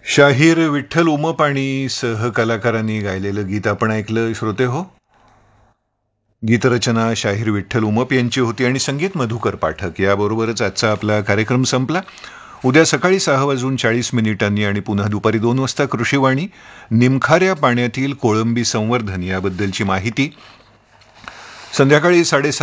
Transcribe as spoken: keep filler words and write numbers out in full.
शाहीर विठ्ठल उमप आणि सहकलाकारांनी गायलेलं गीत आपण ऐकलं श्रोते हो. गीतरचना शाहीर विठ्ठल उमप यांची होती आणि संगीत मधुकर पाठक. याबरोबरच आजचा आपला कार्यक्रम संपला. उद्या सकाळी सहा वाजून चाळीस मिनिटांनी आणि पुन्हा दुपारी दोन वाजता कृषीवाणी, निमखाऱ्या पाण्यातील कोळंबी संवर्धन याबद्दलची माहिती. संध्याकाळी साडेसात